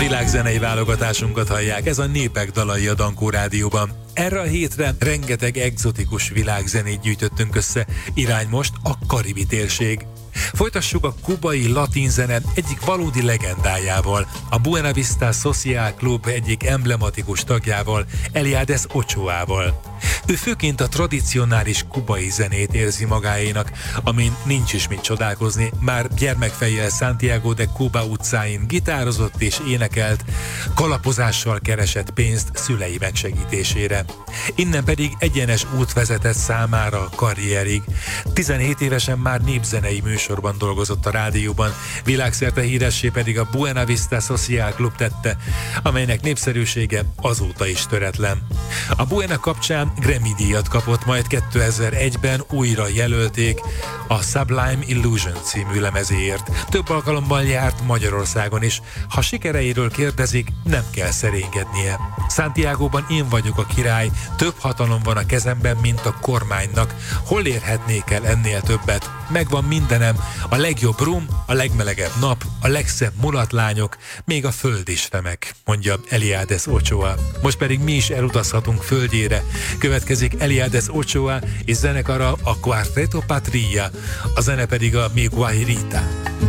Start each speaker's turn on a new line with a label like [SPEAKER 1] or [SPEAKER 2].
[SPEAKER 1] Világzenei válogatásunkat hallják, ez a Népek dalai a Dankó Rádióban. Erre a hétre rengeteg egzotikus világzenét gyűjtöttünk össze, irány most a karibi térség. Folytassuk a kubai latin zene egyik valódi legendájával, a Buena Vista Social Club egyik emblematikus tagjával, Eliades Ochoával. Ő főként a tradicionális kubai zenét érzi magáénak, amin nincs is mit csodálkozni, már gyermekfejjel Santiago de Cuba utcáin gitározott és énekelt, kalapozással keresett pénzt szülei megsegítésére. Innen pedig egyenes út vezetett számára a karrierig. 17 évesen már népzenei műsorban dolgozott a rádióban, világszerte híressé pedig a Buena Vista Social Club tette, amelynek népszerűsége azóta is töretlen. A Buena kapcsán Grammy-díjat kapott, majd 2001-ben újra jelölték a Sublime Illusion című lemezéért. Több alkalommal járt Magyarországon is. Ha sikereiről kérdezik, nem kell szerénykednie. Santiagóban én vagyok a király, több hatalom van a kezemben, mint a kormánynak. Hol érhetnék el ennél többet? Megvan mindenem, a legjobb rum, a legmelegebb nap, a legszebb mulatlányok, még a föld is remek, mondja Eliades Ochoa. Most pedig mi is elutazhatunk földjére. Következik Eliades Ochoa és zenekara, a Cuarteto Patria, a zene pedig a Mi Guajirita.